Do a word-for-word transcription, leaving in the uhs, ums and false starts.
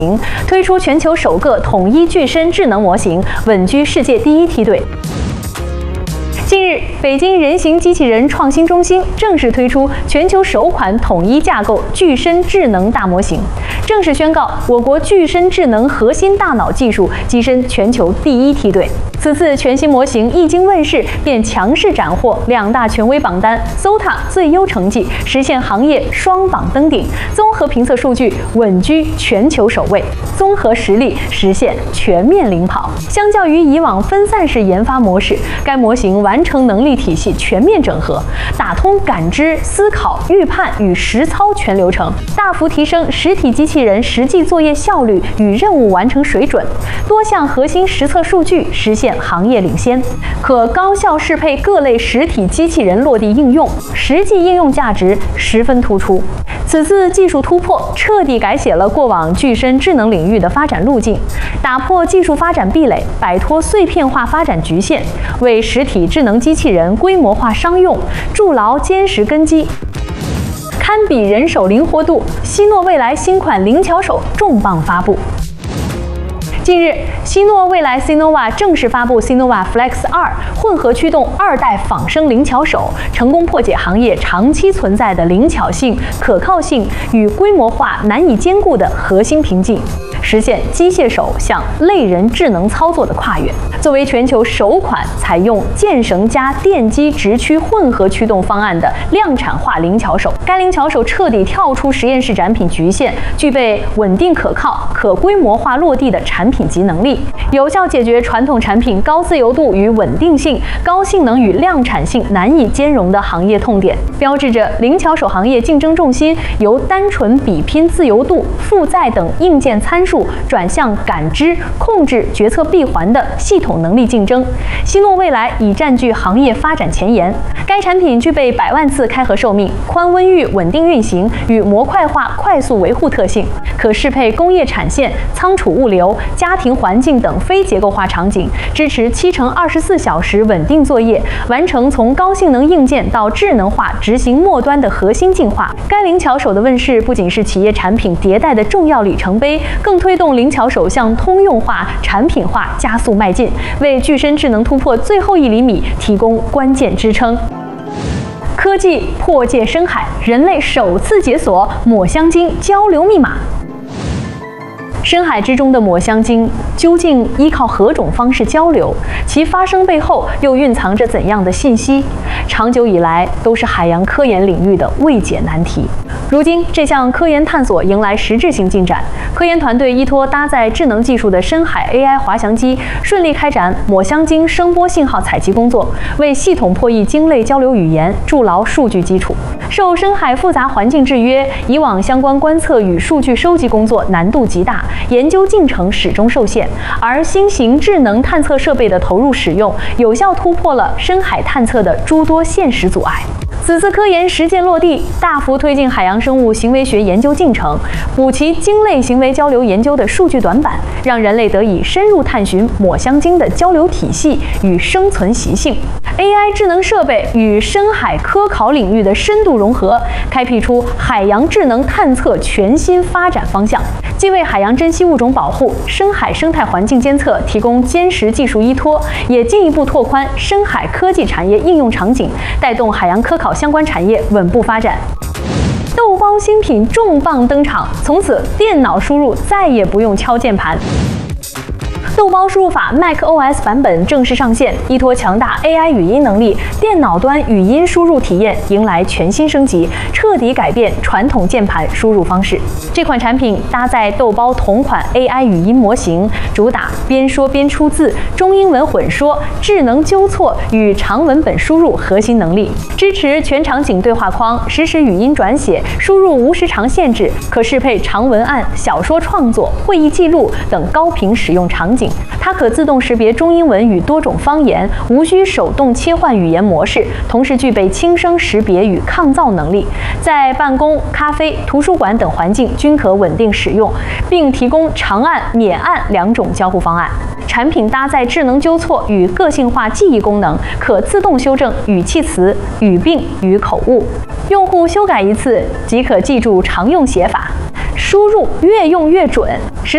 推出全球首个统一具身智能模型，稳居世界第一梯队。近日，北京人形机器人创新中心正式推出全球首款统一架构具身智能大模型，正式宣告我国具身智能核心大脑技术跻身全球第一梯队。此次全新模型一经问世，便强势斩获两大权威榜单 S O T A 最优成绩，实现行业双榜登顶，综合评测数据稳居全球首位，综合实力实现全面领跑。相较于以往分散式研发模式，该模型完成能力体系全面整合，打通感知、思考、预判与实操全流程，大幅提升实体机器人实际作业效率与任务完成水准，多项核心实测数据实现行业领先，可高效适配各类实体机器人落地应用，实际应用价值十分突出。此次技术突破彻底改写了过往具身智能领域的发展路径，打破技术发展壁垒，摆脱碎片化发展局限，为实体智能机器人规模化商用筑牢坚实根基。堪比人手灵活度，希诺未来新款灵巧手重磅发布。近日，希诺未来 Cinova 正式发布 Cinova Flex 二混合驱动二代仿生灵巧手，成功破解行业长期存在的灵巧性、可靠性与规模化难以兼顾的核心瓶颈，实现机械手向类人智能操作的跨越。作为全球首款采用键绳加电机直驱混合驱动方案的量产化灵巧手，该灵巧手彻底跳出实验室展品局限，具备稳定可靠、可规模化落地的产品级能力，有效解决传统产品高自由度与稳定性、高性能与量产性难以兼容的行业痛点，标志着灵巧手行业竞争重心由单纯比拼自由度、负载等硬件参数转向感知、控制、决策闭环的系统能力竞争。希诺未来已占据行业发展前沿，该产品具备百万次开合寿命、宽温域稳定运行与模块化快速维护特性，可适配工业产线、仓储物流、家庭环境等非结构化场景，支持七乘二十四小时稳定作业，完成从高性能硬件到智能化执行末端的核心进化。该灵巧手的问世不仅是企业产品迭代的重要里程碑，更推动灵巧手向通用化、产品化加速迈进，为具身智能突破最后一厘米提供关键支撑。科技破界深海，人类首次解锁抹香鲸交流密码。深海之中的抹香鲸究竟依靠何种方式交流？其发生背后又蕴藏着怎样的信息？长久以来都是海洋科研领域的未解难题。如今，这项科研探索迎来实质性进展。科研团队依托搭载智能技术的深海 A I 滑翔机，顺利开展抹香鲸声波信号采集工作，为系统破译鲸类交流语言筑牢数据基础。受深海复杂环境制约，以往相关观测与数据收集工作难度极大，研究进程始终受限。而新型智能探测设备的投入使用，有效突破了深海探测的诸多现实阻碍。此次科研实践落地，大幅推进海洋生物行为学研究进程，补齐鲸类行为交流研究的数据短板，让人类得以深入探寻抹香鲸的交流体系与生存习性。A I 智能设备与深海科考领域的深度融合，开辟出海洋智能探测全新发展方向，既为海洋珍稀物种保护、深海生态环境监测提供坚实技术依托，也进一步拓宽深海科技产业应用场景，带动海洋科考相关产业稳步发展。豆包新品重磅登场，从此电脑输入再也不用敲键盘。豆包输入法 macOS 版本正式上线，依托强大 A I 语音能力，电脑端语音输入体验迎来全新升级，彻底改变传统键盘输入方式。这款产品搭载豆包同款 A I 语音模型，主打边说边出字、中英文混说、智能纠错与长文本输入核心能力，支持全场景对话框、实时语音转写、输入无时长限制，可适配长文案、小说创作、会议记录等高频使用场景。它可自动识别中英文与多种方言，无需手动切换语言模式，同时具备轻声识别与抗噪能力，在办公、咖啡、图书馆等环境均可稳定使用，并提供长按、免按两种交互方案。产品搭载智能纠错与个性化记忆功能，可自动修正语气词、语病与口误，用户修改一次即可记住常用写法，输入越用越准。